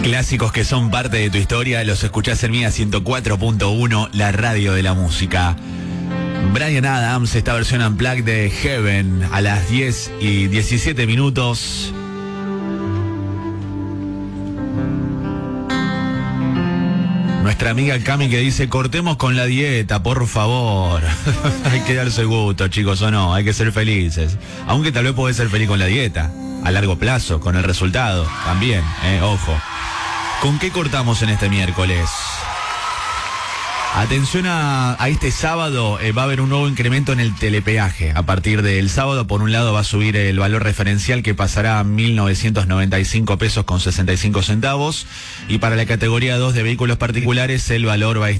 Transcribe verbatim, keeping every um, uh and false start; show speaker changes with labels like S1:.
S1: Clásicos que son parte de tu historia, los escuchás en Mía ciento cuatro punto uno, la radio de la música. Bryan Adams, esta versión unplugged de Heaven a las diez y diecisiete minutos. Nuestra amiga Cami que dice, cortemos con la dieta, por favor. Hay que darse gusto, chicos, o no, hay que ser felices. Aunque tal vez podés ser feliz con la dieta, a largo plazo, con el resultado, también, eh, ojo. ¿Con qué cortamos en este miércoles? Atención a, a este sábado, eh, va a haber un nuevo incremento en el telepeaje. A partir del sábado, por un lado, va a subir el valor referencial que pasará a mil novecientos noventa y cinco pesos con sesenta y cinco centavos. Y para la categoría dos de vehículos particulares, el valor va a